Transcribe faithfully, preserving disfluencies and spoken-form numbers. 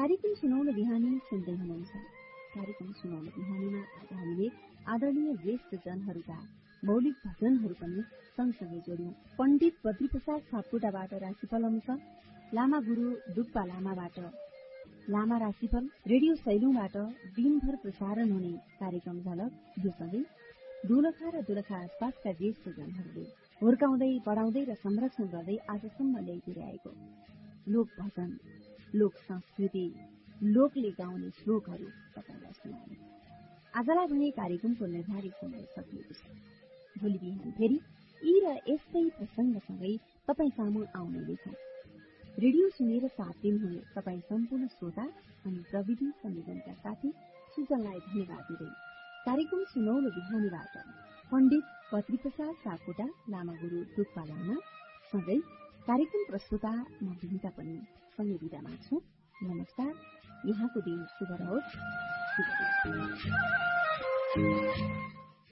कार्यक्रम सुनौलो बिहानी सुन्दै हुनुहुन्छ। कार्यक्रम सुनौलो बिहानीमा आज हामीले आदरणीय ज्येष्ठ जनहरूका मौलिक भजनहरू पनि सँगसँगै जोड्यौं। पण्डित बद्रीप्रसाद सापकोटाबाट राशिफल अनुसार, लामा गुरु डुक्पा लामाबाट लामा राशिफल, रेडियो सैलुङबाट दिनभर प्रसारण हुने कार्यक्रम झलक, यो सँगै दोलखा र दोलखा आसपासका ज्येष्ठ जनहरूले हुर्काउँदै बढाउँदै र संरक्षण गर्दै आजसम्म ल्याइदिरहेको लोक भजन, लोक संस्कृति, लोकले गाउने श्लोकहरू तपाईँलाई सुनाउने। आजलाई भने कार्यक्रमको निर्धारित समय सकिएको छ। भोलि बिहान फेरि यी र यस्तै प्रसंगसँगै तपाईँ सामु आउनेले छन्। रेडियो सुनेर साथ दिनुहुने तपाईँ सम्पूर्ण श्रोता अनि प्रविधि संयोजनका साथी सुजनलाई धन्यवाद दिँदै कार्यक्रम सुनौलो बिहानीबाट पण्डित बद्रीप्रसाद सापकोटा, लामा गुरु डुक्पा लामा सँगै कार्यक्रम प्रस्तुता म बिनिता पनि सँगै बिदा माग्छु। नमस्कार, यहाँको दिन शुभ रहोस्।